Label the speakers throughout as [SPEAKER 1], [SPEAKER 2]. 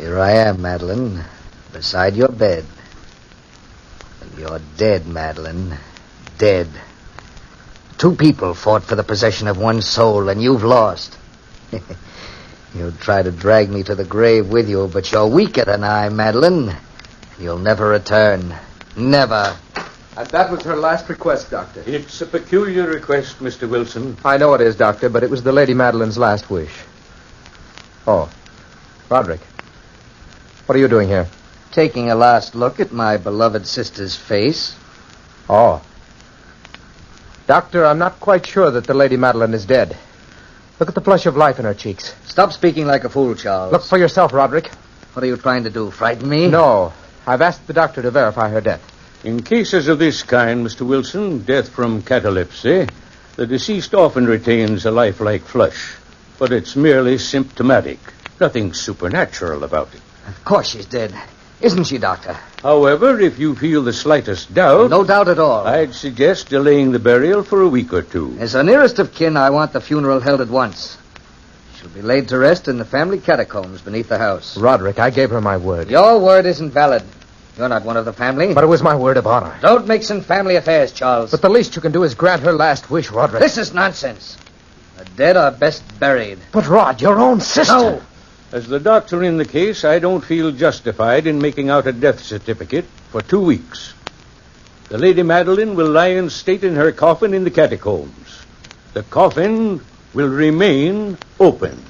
[SPEAKER 1] Here I am, Madeline, beside your bed. And you're dead, Madeline. Dead. 2 people fought for the possession of one soul, and you've lost. You'll try to drag me to the grave with you, but you're weaker than I, Madeline. You'll never return. Never.
[SPEAKER 2] And that was her last request, Doctor.
[SPEAKER 3] It's a peculiar request, Mr. Wilson.
[SPEAKER 2] I know it is, Doctor, but it was the Lady Madeline's last wish. Oh, Roderick. What are you doing here?
[SPEAKER 1] Taking a last look at my beloved sister's face.
[SPEAKER 2] Oh. Doctor, I'm not quite sure that the Lady Madeline is dead. Look at the flush of life in her cheeks.
[SPEAKER 1] Stop speaking like a fool, Charles.
[SPEAKER 2] Look for yourself, Roderick.
[SPEAKER 1] What are you trying to do, frighten me?
[SPEAKER 2] No. I've asked the doctor to verify her death.
[SPEAKER 3] In cases of this kind, Mr. Wilson, death from catalepsy, the deceased often retains a lifelike flush, but it's merely symptomatic. Nothing supernatural about it.
[SPEAKER 1] Of course she's dead. Isn't she, Doctor?
[SPEAKER 3] However, if you feel the slightest doubt...
[SPEAKER 1] No doubt at all.
[SPEAKER 3] I'd suggest delaying the burial for a week or 2.
[SPEAKER 1] As her nearest of kin, I want the funeral held at once. She'll be laid to rest in the family catacombs beneath the house.
[SPEAKER 2] Roderick, I gave her my word.
[SPEAKER 1] Your word isn't valid. You're not one of the family.
[SPEAKER 2] But it was my word of honor.
[SPEAKER 1] Don't mix in family affairs, Charles.
[SPEAKER 2] But the least you can do is grant her last wish, Roderick.
[SPEAKER 1] This is nonsense. The dead are best buried.
[SPEAKER 2] But, Rod, your own sister...
[SPEAKER 1] No.
[SPEAKER 3] As the doctor in the case, I don't feel justified in making out a death certificate for 2 weeks. The Lady Madeline will lie in state in her coffin in the catacombs. The coffin will remain open.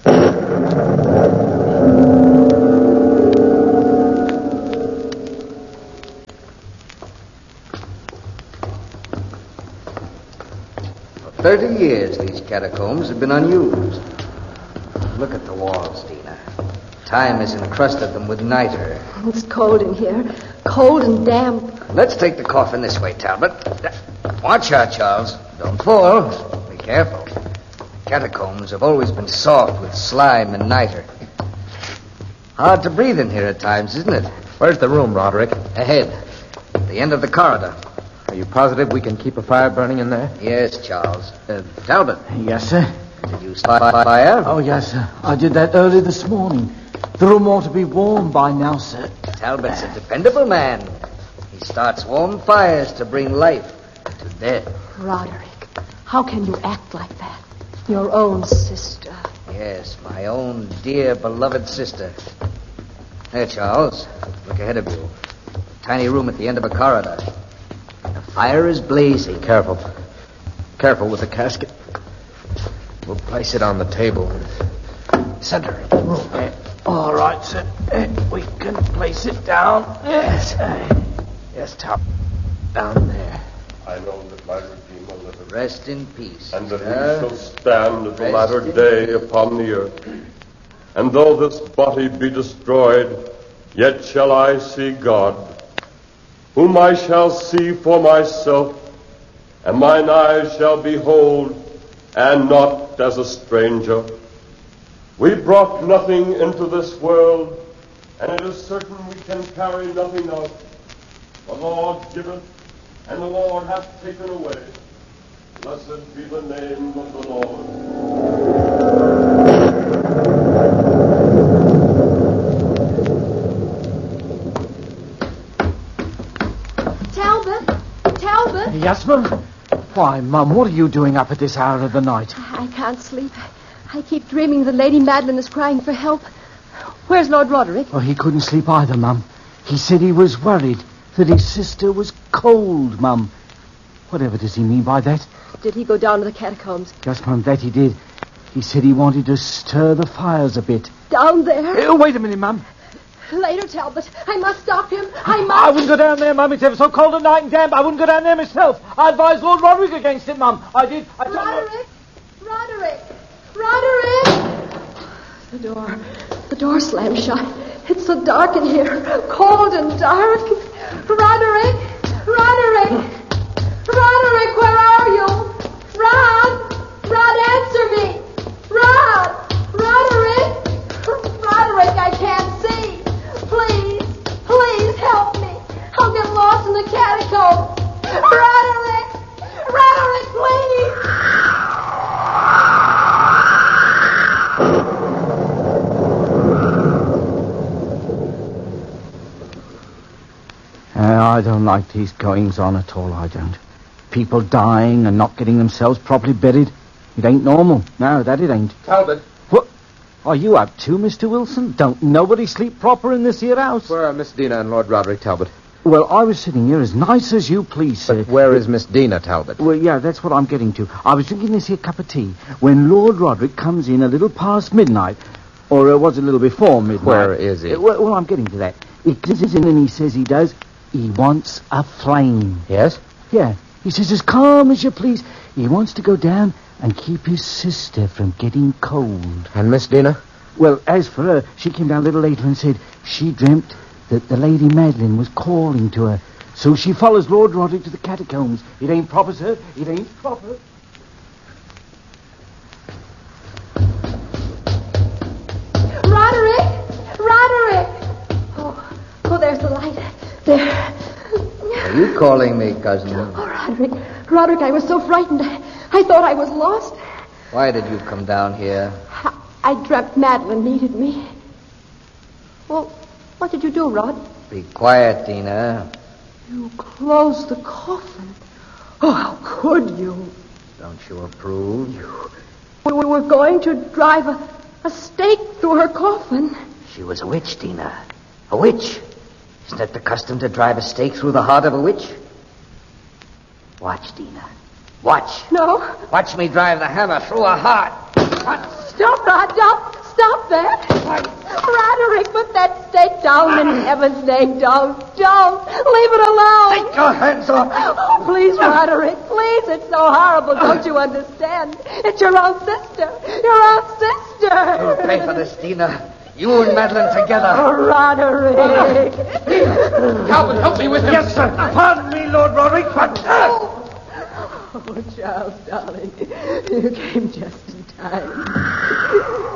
[SPEAKER 1] For 30 years, these catacombs have been unused. Look at the walls, Dina. Time has encrusted them with niter.
[SPEAKER 4] It's cold in here. Cold and damp.
[SPEAKER 1] Let's take the coffin this way, Talbot. Watch out, Charles. Don't fall. Be careful. Catacombs have always been soft with slime and niter. Hard to breathe in here at times, isn't it?
[SPEAKER 2] Where's the room, Roderick?
[SPEAKER 1] Ahead. At the end of the corridor.
[SPEAKER 2] Are you positive we can keep a fire burning in there?
[SPEAKER 1] Yes, Charles. Talbot.
[SPEAKER 5] Yes, sir.
[SPEAKER 1] Did you start fire?
[SPEAKER 5] Oh, yes, sir. I did that early this morning. The room ought to be warm by now, sir.
[SPEAKER 1] Talbot's a dependable man. He starts warm fires to bring life to death.
[SPEAKER 4] Roderick, how can you act like that? Your own sister.
[SPEAKER 1] Yes, my own dear, beloved sister. There, Charles. Look ahead of you. A tiny room at the end of a corridor. The fire is blazing.
[SPEAKER 2] Careful. Careful with the casket. We'll place it on the table. Center of the room.
[SPEAKER 5] All right, sir. We can place it down. Yes.
[SPEAKER 2] Yes, top. Down there.
[SPEAKER 6] I know that my Redeemer liveth.
[SPEAKER 1] Rest in peace.
[SPEAKER 6] And that
[SPEAKER 1] sister.
[SPEAKER 6] we shall stand at the
[SPEAKER 1] Rest
[SPEAKER 6] latter
[SPEAKER 1] in
[SPEAKER 6] day
[SPEAKER 1] peace.
[SPEAKER 6] upon the earth. And though this body be destroyed, yet shall I see God, whom I shall see for myself, and mine eyes shall behold, and not as a stranger. We brought nothing into this world, and it is certain we can carry nothing out. The Lord giveth, and the Lord hath taken away. Blessed be the name of the Lord.
[SPEAKER 4] Talbot?
[SPEAKER 5] Yes, ma'am? Why, Mum, what are you doing up at this hour of the night?
[SPEAKER 4] I can't sleep. I keep dreaming the Lady Madeline is crying for help. Where's Lord Roderick?
[SPEAKER 5] Well, he couldn't sleep either, Mum. He said he was worried that his sister was cold, Mum. Whatever does he mean by that?
[SPEAKER 4] Did he go down to the catacombs?
[SPEAKER 5] Yes, Mum, that he did. He said he wanted to stir the fires a bit.
[SPEAKER 4] Down there?
[SPEAKER 5] Wait a minute, Mum.
[SPEAKER 4] Later, Talbot. I must stop him. I must.
[SPEAKER 5] I wouldn't go down there, Mum. It's ever so cold at night and damp. I wouldn't go down there myself. I advised Lord Roderick against it, Mum. I did.
[SPEAKER 4] Roderick! Roderick! Roderick! The door slammed shut. It's so dark in here. Cold and dark. Roderick! Roderick! Roderick, where are you? Rod! Rod, answer me! Rod! Roderick! Roderick, I can't see. Please help me. I'll get lost in the catacombs. Roderick! Roderick, please!
[SPEAKER 5] don't like these goings on at all, I don't. People dying and not getting themselves properly buried. It ain't normal. No, that it ain't.
[SPEAKER 2] Talbot.
[SPEAKER 5] What are you up to, Mr. Wilson? Don't nobody sleep proper in this here house?
[SPEAKER 2] Where are Miss Dina and Lord Roderick Talbot?
[SPEAKER 5] Well, I was sitting here as nice as you please, sir.
[SPEAKER 2] But where is Miss Dina Talbot?
[SPEAKER 5] Well, yeah, that's what I'm getting to. I was drinking this here cup of tea when Lord Roderick comes in a little past midnight. Or was it a little before midnight?
[SPEAKER 2] Where is he?
[SPEAKER 5] Well, I'm getting to that. He comes in and he says he does. He wants a flame.
[SPEAKER 2] Yes?
[SPEAKER 5] Yeah. He says as calm as you please. He wants to go down and keep his sister from getting cold.
[SPEAKER 2] And Miss Dina?
[SPEAKER 5] Well, as for her, she came down a little later and said she dreamt that the Lady Madeline was calling to her. So she follows Lord Roderick to the catacombs. It ain't proper, sir. It ain't proper.
[SPEAKER 4] Roderick! Oh, there's the light. There.
[SPEAKER 1] Are you calling me, cousin?
[SPEAKER 4] Oh, Roderick, I was so frightened. I thought I was lost.
[SPEAKER 1] Why did you come down here?
[SPEAKER 4] I dreamt Madeline needed me. Well, what did you do, Rod?
[SPEAKER 1] Be quiet, Dina.
[SPEAKER 4] You closed the coffin. Oh, how could you?
[SPEAKER 1] Don't you approve?
[SPEAKER 4] We were going to drive a stake through her coffin.
[SPEAKER 1] She was a witch, Dina. A witch. Isn't that the custom to drive a stake through the heart of a witch? Watch, Dina. Watch.
[SPEAKER 4] No.
[SPEAKER 1] Watch me drive the hammer through her heart.
[SPEAKER 4] Stop, Rod. Stop that. Roderick, put that stake down in heaven's name. Don't. Leave it alone.
[SPEAKER 1] Take your hands off.
[SPEAKER 4] Oh, please, Roderick. Please, it's so horrible. Don't you understand? It's your own sister. Your own sister.
[SPEAKER 1] You'll pay for this, Dina. You and Madeline together.
[SPEAKER 4] Oh, Roderick.
[SPEAKER 2] Talbot, help me with him.
[SPEAKER 5] Yes, sir. Pardon me, Lord Roderick, but...
[SPEAKER 4] Oh, Charles, darling. You came just in time.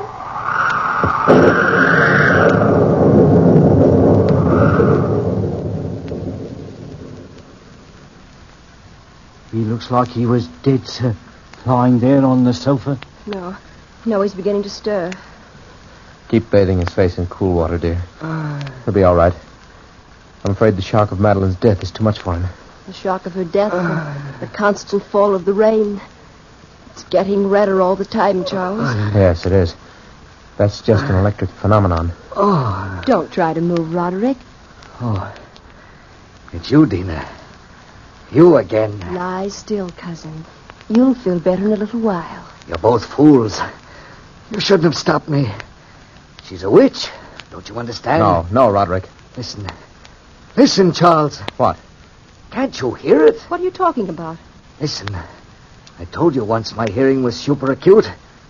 [SPEAKER 5] He looks like he was dead, sir. Lying there on the sofa.
[SPEAKER 4] No, he's beginning to stir.
[SPEAKER 2] Keep bathing his face in cool water, dear. He'll be all right. I'm afraid the shock of Madeline's death is too much for him.
[SPEAKER 4] The shock of her death, the constant fall of the rain. It's getting redder all the time, Charles.
[SPEAKER 2] Yes, it is. That's just an electric phenomenon.
[SPEAKER 4] Don't try to move, Roderick.
[SPEAKER 1] Oh, it's you, Dina. You again.
[SPEAKER 4] Lie still, cousin. You'll feel better in a little while.
[SPEAKER 1] You're both fools. You shouldn't have stopped me. She's a witch. Don't you understand?
[SPEAKER 2] No, Roderick.
[SPEAKER 1] Listen, Charles.
[SPEAKER 2] What?
[SPEAKER 1] Can't you hear it?
[SPEAKER 4] What are you talking about?
[SPEAKER 1] Listen. I told you once my hearing was super acute.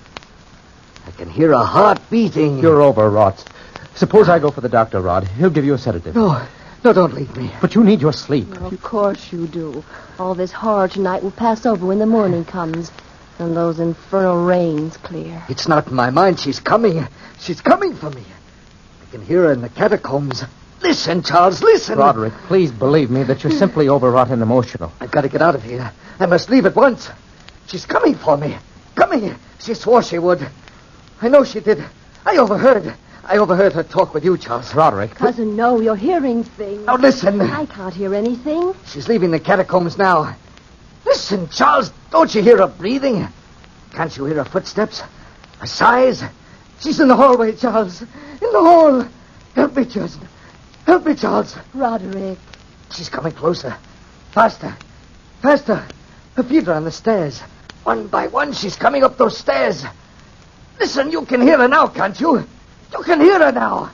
[SPEAKER 1] I can hear a heart beating.
[SPEAKER 2] You're overwrought. Suppose I go for the doctor, Rod. He'll give you a sedative.
[SPEAKER 1] No, don't leave me.
[SPEAKER 2] But you need your sleep.
[SPEAKER 4] Of course you do. All this horror tonight will pass over when the morning comes and those infernal rains clear.
[SPEAKER 1] It's not in my mind. She's coming. She's coming for me. I can hear her in the catacombs. Listen, Charles, listen.
[SPEAKER 2] Roderick, please believe me that you're simply overwrought and emotional.
[SPEAKER 1] I've got to get out of here. I must leave at once. She's coming for me. Coming. She swore she would. I know she did. I overheard her talk with you, Charles.
[SPEAKER 2] Roderick.
[SPEAKER 4] Cousin, no, you're hearing things.
[SPEAKER 1] Now, listen.
[SPEAKER 4] I can't hear anything.
[SPEAKER 1] She's leaving the catacombs now. Listen, Charles, don't you hear her breathing? Can't you hear her footsteps? Her sighs? She's in the hallway, Charles. In the hall. Help me, Charles. Help me, Charles.
[SPEAKER 4] Roderick.
[SPEAKER 1] She's coming closer. Faster. Her feet are on the stairs. One by one, she's coming up those stairs. Listen, you can hear her now, can't you? You can hear her now.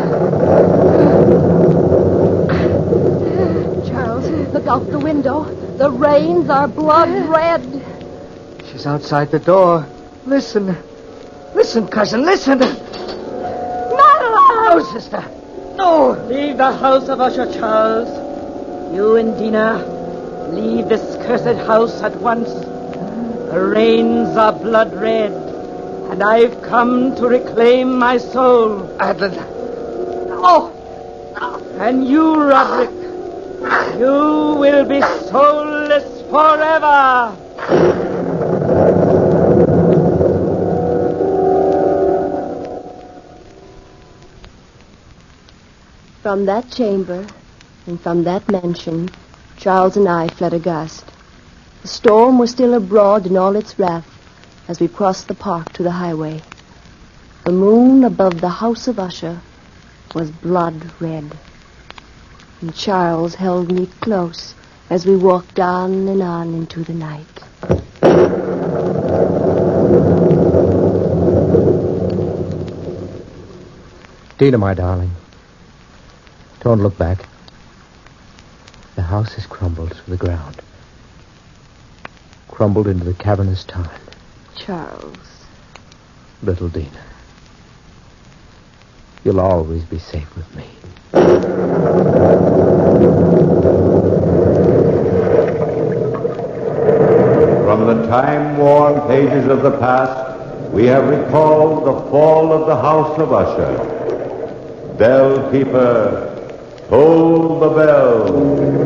[SPEAKER 4] Charles, look out the window. The rains are blood red.
[SPEAKER 1] She's outside the door. Listen. Listen, cousin, listen.
[SPEAKER 4] Madeline!
[SPEAKER 1] No, sister. No.
[SPEAKER 7] Leave the house of Usher, Charles. You and Dina, leave this cursed house at once. The rains are blood red, and I've come to reclaim my soul.
[SPEAKER 1] Madeline. No.
[SPEAKER 7] And you, Roderick, you will be soulless forever.
[SPEAKER 4] From that chamber,
[SPEAKER 8] And from that mansion, Charles and I fled aghast. The storm was still abroad in all its wrath as we crossed the park to the highway. The moon above the house of Usher was blood red. And Charles held me close as we walked on and on into the night.
[SPEAKER 2] Dina, my darling, don't look back. The house has crumbled to the ground. Crumbled into the cavernous tarn.
[SPEAKER 8] Charles.
[SPEAKER 2] Little Dina, you'll always be safe with me.
[SPEAKER 9] From the time-worn pages of the past, we have recalled the fall of the House of Usher. Bell keeper, toll the bell.